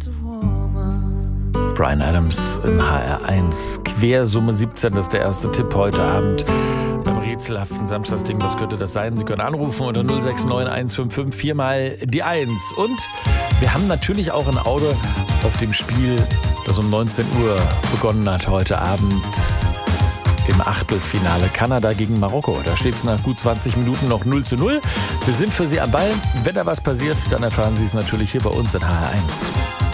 Bryan Adams in HR1. Quersumme 17, das ist der erste Tipp heute Abend beim rätselhaften Samstagsding. Was könnte das sein? Sie können anrufen unter 069 155 4 die 1. Und wir haben natürlich auch ein Auge auf dem Spiel, das um 19 Uhr begonnen hat heute Abend im Achtelfinale Kanada gegen Marokko. Da steht es nach gut 20 Minuten noch 0:0. Wir sind für Sie am Ball. Wenn da was passiert, dann erfahren Sie es natürlich hier bei uns in HR1.